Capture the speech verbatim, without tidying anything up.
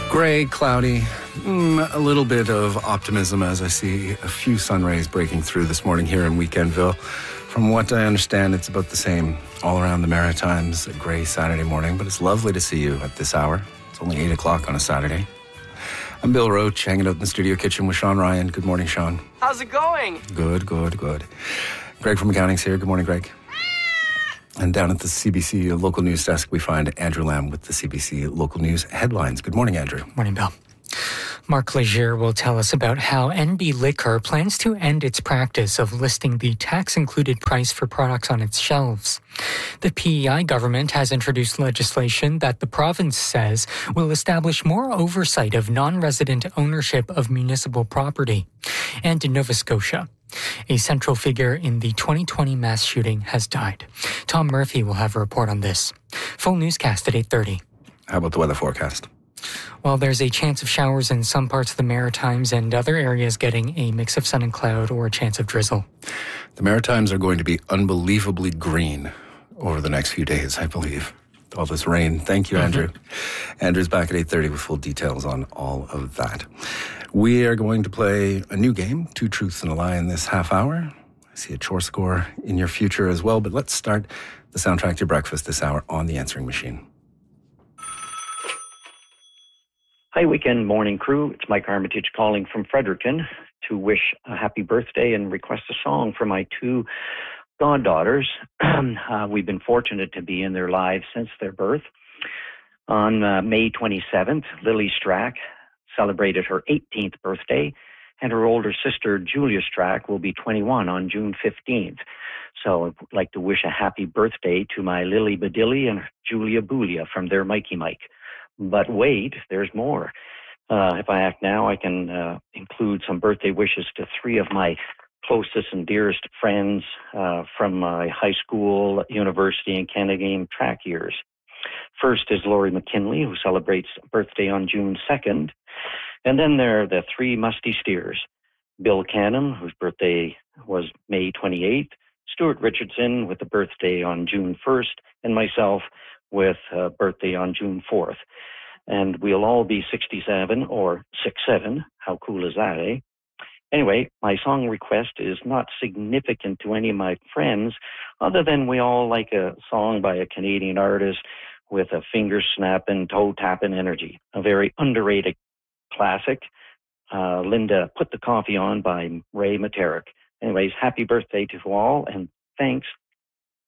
Gray, cloudy, mm, a little bit of optimism as I see a few sun rays breaking through this morning here in Weekendville. From what I understand, it's about the same all around the Maritimes, a gray Saturday morning, but it's lovely to see you at this hour. It's only eight o'clock on a Saturday. I'm Bill Roach, hanging out in the studio kitchen with Sean Ryan. Good morning, Sean. How's it going? Good, good, good. Greg from Accounting's here. Good morning, Greg. And down at the C B C local news desk, we find Andrew Lamb with the C B C local news headlines. Good morning, Andrew. Morning, Bill. Mark Leger will tell us about how N B Liquor plans to end its practice of listing the tax-included price for products on its shelves. The P E I government has introduced legislation that the province says will establish more oversight of non-resident ownership of municipal property. And in Nova Scotia, a central figure in the twenty twenty mass shooting has died. Tom Murphy will have a report on this. Full newscast at eight thirty. How about the weather forecast? Well, there's a chance of showers in some parts of the Maritimes and other areas getting a mix of sun and cloud or a chance of drizzle. The Maritimes are going to be unbelievably green over the next few days, I believe. All this rain. Thank you, Andrew. Mm-hmm. Andrew's back at eight thirty with full details on all of that. We are going to play a new game, Two Truths and a Lie, in this half hour. I see a chore score in your future as well, but let's start the soundtrack to your breakfast this hour on the answering machine. Hi, Weekend Morning Crew. It's Mike Armitage calling from Fredericton to wish a happy birthday and request a song for my two goddaughters. uh, we've been fortunate to be in their lives since their birth. On uh, May twenty-seventh, Lily Strack celebrated her eighteenth birthday, and her older sister, Julia Strack, will be twenty-one on June fifteenth. So I'd like to wish a happy birthday to my Lily Badilli and Julia Bulia from their Mikey Mike. But wait, there's more. Uh, if I act now, I can uh, include some birthday wishes to three of my closest and dearest friends uh, from my high school, university, and Canada Game track years. First is Laurie McKinley, who celebrates birthday on June second. And then there are the three musty steers. Bill Canham, whose birthday was May twenty-eighth, Stuart Richardson with a birthday on June first, and myself with a birthday on June fourth. And we'll all be sixty-seven or six seven. How cool is that, eh? Anyway, my song request is not significant to any of my friends, other than we all like a song by a Canadian artist with a finger-snapping, toe-tapping energy. A very underrated classic, uh, Linda Put the Coffee On by Ray Materik. Anyways, happy birthday to all, and thanks